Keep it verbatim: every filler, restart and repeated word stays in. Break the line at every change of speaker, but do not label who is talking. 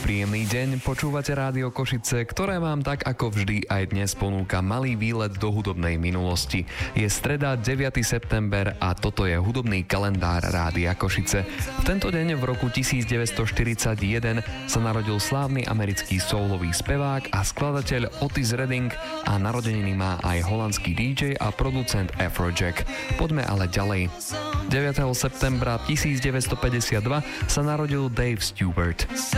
Príjemný deň, počúvate Rádio Košice, ktoré vám tak ako vždy aj dnes ponúka malý výlet do hudobnej minulosti. Je streda deviateho september a toto je hudobný kalendár Rádia Košice. V tento deň v roku devätnásťstoštyridsaťjeden sa narodil slávny americký soulový spevák a skladateľ Otis Redding a narodeniny má aj holandský dý džej a producent Afrojack. Poďme ale ďalej. deviateho septembra tisícdeväťstopäťdesiatdva sa narodil Dave Stewart.